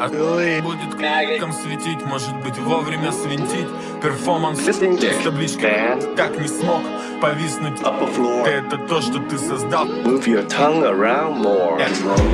А будет криком светить, может быть вовремя свинтить. Перформанс с табличкой как не смог повиснуть. Ты это то, что ты создал. Move your tongue around more.